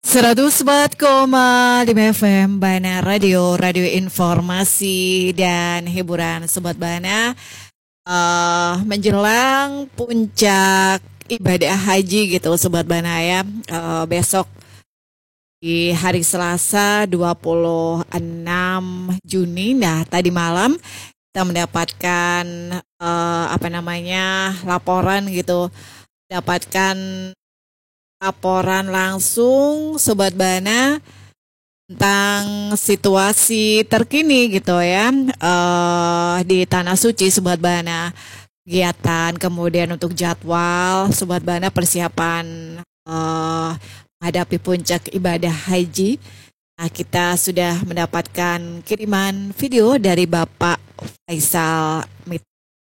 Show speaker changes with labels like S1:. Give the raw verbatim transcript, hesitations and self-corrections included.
S1: seratus empat koma lima F M Bana Radio, radio informasi dan hiburan Sobat Bana. Uh, menjelang puncak ibadah haji gitu Sobat Bana ya. Uh, besok di hari Selasa dua puluh enam Juni. Nah, tadi malam kita mendapatkan uh, apa namanya laporan gitu, dapatkan laporan langsung Sobat Bana tentang situasi terkini gitu ya uh, di Tanah Suci Sobat Bana, kegiatan kemudian untuk jadwal Sobat Bana persiapan uh, menghadapi puncak ibadah haji. Nah, kita sudah mendapatkan kiriman video dari Bapak Faisal